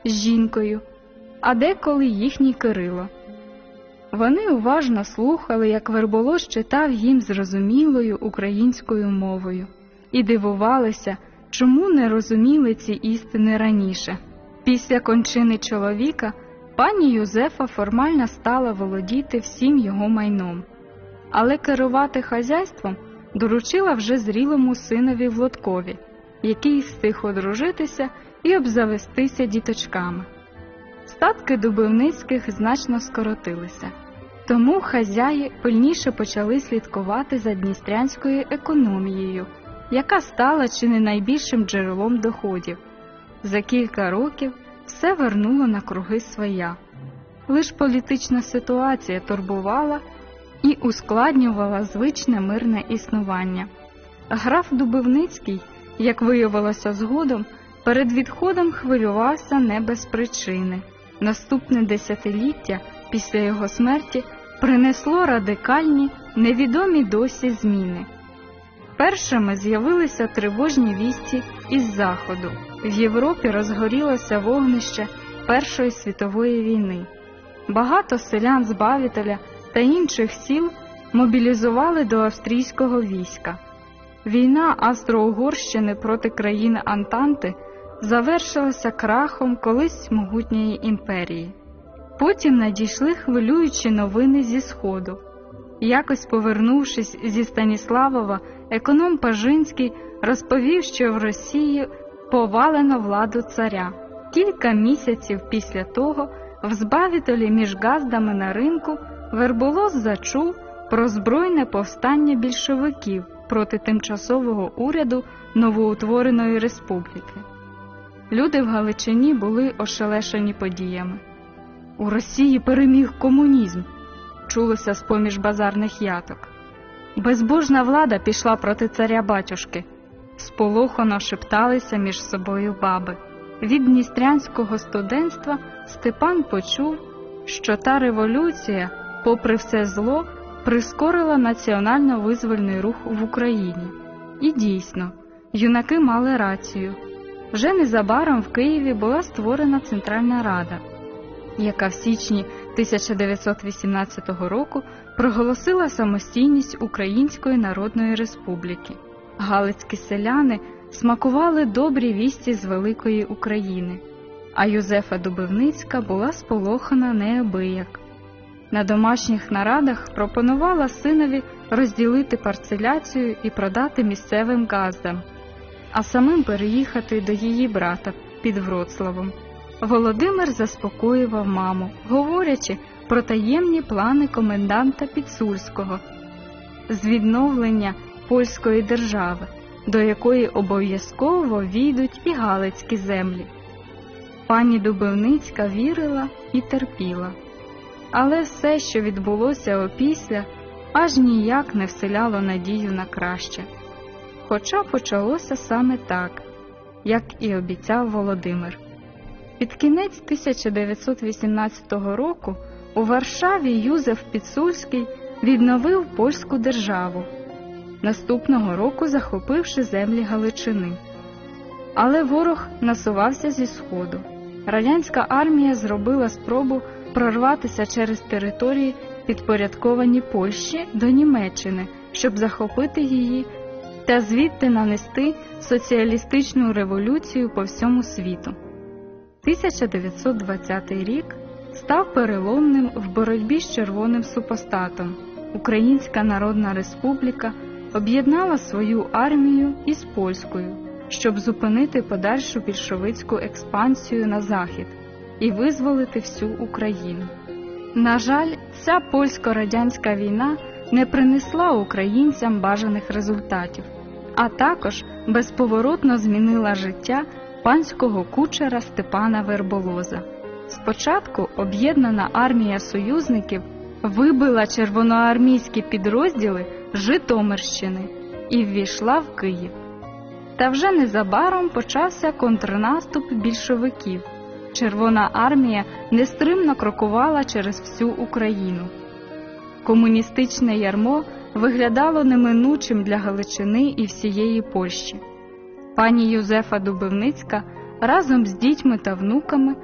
з жінкою, а деколи їхній Кирило. Вони уважно слухали, як Верболос читав їм зрозумілою українською мовою, і дивувалися, чому не розуміли ці істини раніше. Після кончини чоловіка пані Юзефа формально стала володіти всім його майном, але керувати хазяйством доручила вже зрілому синові Влодкові, який встиг одружитися і обзавестися діточками. Статки Дубовницьких значно скоротилися, тому хазяї пильніше почали слідкувати за дністрянською економією, яка стала чи не найбільшим джерелом доходів. За кілька років все вернуло на круги своя. Лиш політична ситуація турбувала і ускладнювала звичне мирне існування. Граф Дубовницький, як виявилося згодом, перед відходом хвилювався не без причини. Наступне десятиліття після його смерті принесло радикальні, невідомі досі зміни. Першими з'явилися тривожні вісті із Заходу. В Європі розгорілося вогнище Першої світової війни. Багато селян з Бавітеля та інших сіл мобілізували до австрійського війська. Війна Австро-Угорщини проти країн Антанти завершилася крахом колись могутньої імперії. Потім надійшли хвилюючі новини зі Сходу. Якось повернувшись зі Станіславова, економ Пажинський розповів, що в Росії повалено владу царя. Кілька місяців після того в Збавітелі між газдами на ринку Верболос зачув про збройне повстання більшовиків проти тимчасового уряду новоутвореної республіки. Люди в Галичині були ошелешені подіями. «У Росії переміг комунізм», чулося з-поміж базарних яток. «Безбожна влада пішла проти царя-батюшки», сполохано шепталися між собою баби. Від дністрянського студентства Степан почув, що та революція, попри все зло, прискорила національно-визвольний рух в Україні. І дійсно, юнаки мали рацію. Вже незабаром в Києві була створена Центральна Рада, яка в січні 1918 року проголосила самостійність Української Народної Республіки. Галицькі селяни смакували добрі вісті з великої України, а Юзефа Дубовницька була сполохана неабияк. На домашніх нарадах пропонувала синові розділити парцеляцію і продати місцевим газдам, а самим переїхати до її брата під Вроцлавом. Володимир заспокоював маму, говорячи про таємні плани коменданта Підсульського з відновлення польської держави, до якої обов'язково війдуть і галицькі землі. Пані Дубовницька вірила і терпіла. Але все, що відбулося опісля, аж ніяк не вселяло надію на краще. Хоча почалося саме так, як і обіцяв Володимир. Під кінець 1918 року у Варшаві Юзеф Підсульський відновив польську державу, наступного року захопивши землі Галичини. Але ворог насувався зі Сходу. Радянська армія зробила спробу прорватися через території, підпорядковані Польщі, до Німеччини, щоб захопити її та звідти нанести соціалістичну революцію по всьому світу. 1920 рік став переломним в боротьбі з червоним супостатом. Українська Народна Республіка об'єднала свою армію із польською, щоб зупинити подальшу більшовицьку експансію на захід і визволити всю Україну. На жаль, ця польсько-радянська війна не принесла українцям бажаних результатів, а також безповоротно змінила життя панського кучера Степана Верболоза. Спочатку об'єднана армія союзників вибила червоноармійські підрозділи з Житомирщини і ввійшла в Київ. Та вже незабаром почався контрнаступ більшовиків. Червона армія нестримно крокувала через всю Україну. Комуністичне ярмо виглядало неминучим для Галичини і всієї Польщі. Пані Юзефа Дубовницька разом з дітьми та внуками